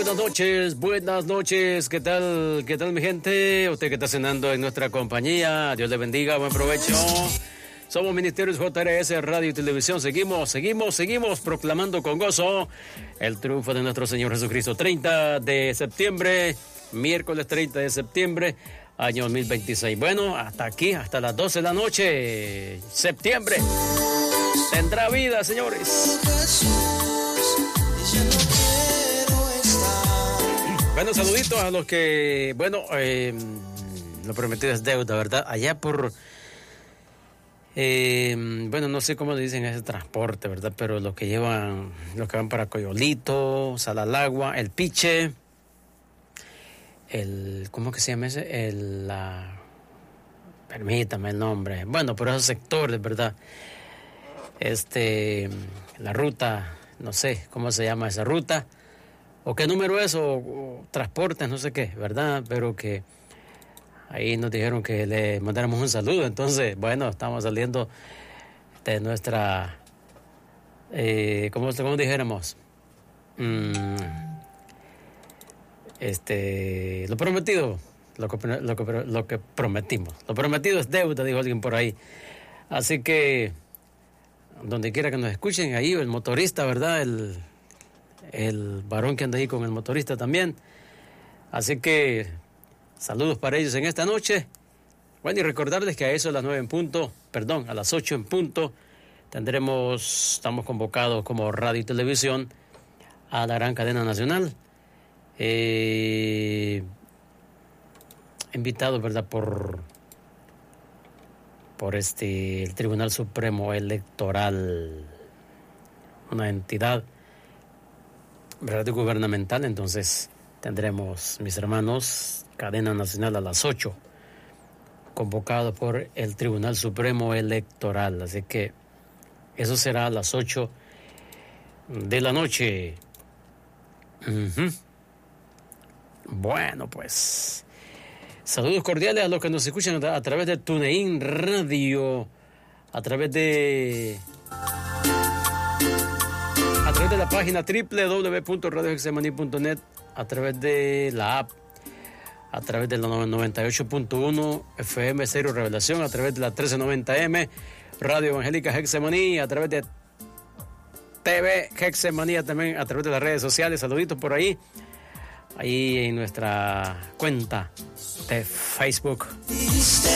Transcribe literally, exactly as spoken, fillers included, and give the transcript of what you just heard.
Buenas noches, buenas noches, ¿qué tal? ¿Qué tal mi gente? Usted que está cenando en nuestra compañía, Dios le bendiga, buen provecho. Somos Ministerios J R S Radio y Televisión, seguimos, seguimos, seguimos proclamando con gozo el triunfo de nuestro Señor Jesucristo. treinta de septiembre, miércoles treinta de septiembre, año dos mil veintiséis. Bueno, hasta aquí, hasta las doce de la noche, septiembre, tendrá vida, señores. Bueno, saluditos a los que, bueno, eh, lo prometido es deuda, ¿verdad? Allá por, eh, bueno, no sé cómo le dicen a ese transporte, ¿verdad? Pero los que llevan, los que van para Coyolito, Salalagua, El Piche, el, ¿cómo que se llama ese? El, la, permítame el nombre, bueno, por esos sectores, ¿verdad? Este, la ruta, no sé cómo se llama esa ruta, o qué número es, o, o transportes, no sé qué, ¿verdad? Pero que ahí nos dijeron que le mandáramos un saludo. Entonces, bueno, estamos saliendo de nuestra, eh, ¿cómo, cómo dijéramos? Mm, este, lo prometido, lo que, lo, que, lo que prometimos. Lo prometido es deuda, dijo alguien por ahí. Así que, donde quiera que nos escuchen, ahí el motorista, ¿verdad? El... el varón que anda ahí con el motorista también. Así que saludos para ellos en esta noche. Bueno, y recordarles que a eso a las nueve en punto, perdón, a las ocho en punto, tendremos, estamos convocados como radio y televisión a la gran cadena nacional. Eh, invitados, ¿verdad? Por, por este, el Tribunal Supremo Electoral, una entidad, ¿verdad?, gubernamental. Entonces tendremos, mis hermanos, cadena nacional a las ocho, convocado por el Tribunal Supremo Electoral. Así que eso será a las ocho de la noche. Uh-huh. Bueno, pues saludos cordiales a los que nos escuchan a través de TuneIn Radio, a través de a través de la página doble u doble u doble u punto radio hexemaní punto net, a través de la app, a través de la noventa y ocho punto uno F M Cero Revelación, a través de la trece noventa M Radio Evangélica Hexemaní, a través de T V Hexemanía, también a través de las redes sociales. Saluditos por ahí, ahí en nuestra cuenta de Facebook.